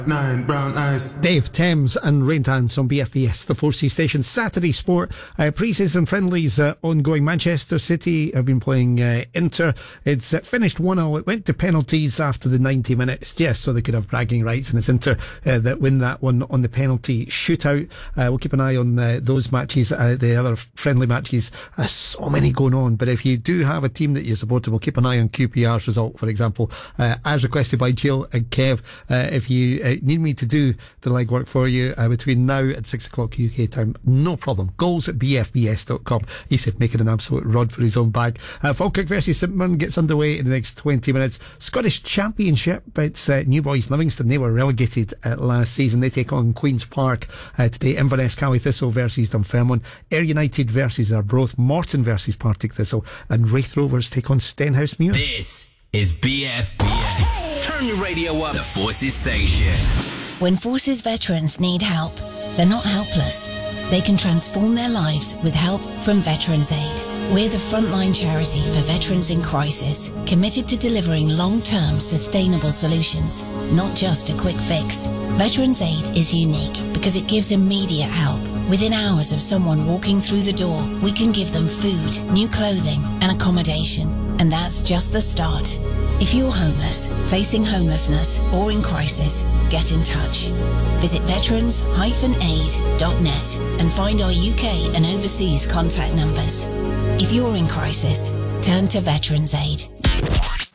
9 brown eyes. Dave Thames and Rain Dance on BFBS, the 4C station. Saturday sport, pre-season friendlies ongoing. Manchester City have been playing Inter. It's finished 1-0. It went to penalties after the 90 minutes, just so they could have bragging rights, and it's Inter that win that one on the penalty shootout. We'll keep an eye on those matches, the other friendly matches. So many going on, but if you do have a team that you're supporting, we'll keep an eye on QPR's result, for example, as requested by Jill and Kev. If you need me to do the legwork for you between now and 6 o'clock UK time, no problem. Goals at bfbs.com. He said making an absolute rod for his own bag. Falkirk versus St Mirren gets underway in the next 20 minutes. Scottish Championship, it's New Boys Livingston. They were relegated last season. They take on Queen's Park today. Inverness Cally Thistle versus Dunfermline. Ayr United versus Arbroath. Morton versus Partick Thistle. And Wraith Rovers take on Stenhousemuir. This is BFBS. Turn your radio up. The Forces Station. When Forces veterans need help, they're not helpless. They can transform their lives with help from Veterans Aid. We're the frontline charity for veterans in crisis, committed to delivering long-term sustainable solutions, not just a quick fix. Veterans Aid is unique because it gives immediate help. Within hours of someone walking through the door, we can give them food, new clothing, and accommodation. And that's just the start. If you're homeless, facing homelessness, or in crisis, get in touch. Visit veterans-aid.net and find our UK and overseas contact numbers. If you're in crisis, turn to Veterans Aid.